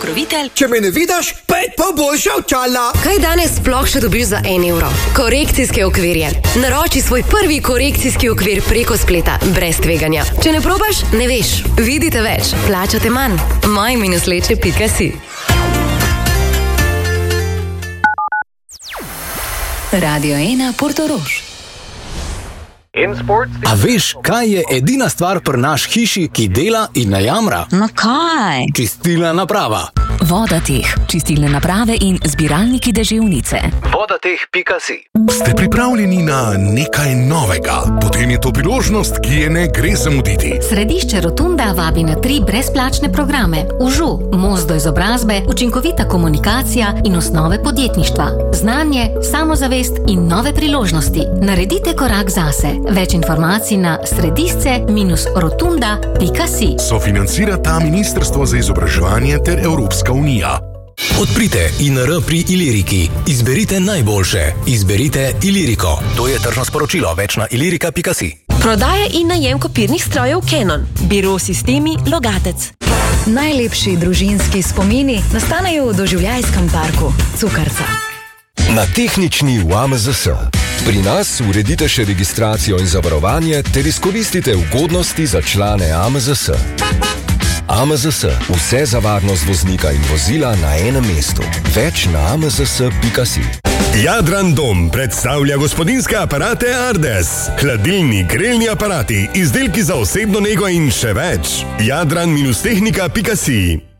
pokrovitelj. Če me ne vidiš, 5 pa boljša očala. Kaj danes sploh še dobiš za 1 evro? Korekcijske okvirje. Naroči svoj prvi korekcijski okvir preko spleta, brez tveganja. Če ne probaš, ne veš. Vidite več, plačate manj. moj-leče.si. Radio 1 Portorož. A veš, kaj je edina stvar pri naš hiši, ki dela in ne jamra? No kaj? Čistilna naprava. Vodateh, čistilne naprave in zbiralniki deževnice. Vodateh.si. Ste pripravljeni na nekaj novega? Potem je to priložnost, ki je ne gre zamuditi. Središče Rotunda vabi na 3 brezplačne programe. Užu, most do izobrazbe, učinkovita komunikacija in osnove podjetništva. Znanje, samozavest in nove priložnosti. Naredite korak zase. Več informacij na središče-rotunda.si. Sofinancirata Ministrstvo za izobraževanje ter Evropska unija. Odprite INR pri Iliriki. Izberite najboljše. Izberite Iliriko. To je tržno sporočilo. Več na ilirika.si. Prodaja in najem kopirnih strojev Canon. Biro Sistemi Logatec. Najlepši družinski spomini nastanejo v doživljajskem parku Cukrca. Na tehnični v AMZS. Pri nas uredite še registracijo in zavarovanje ter izkoristite ugodnosti za člane AMZS. AMZS. Vse za varnost voznika in vozila na enem mestu. Več na amzs.si. Jadran Dom predstavlja gospodinjske aparate Ardes. Hladilni, grelni aparati, izdelki za osebno nego in še več. Jadran-tehnika.si.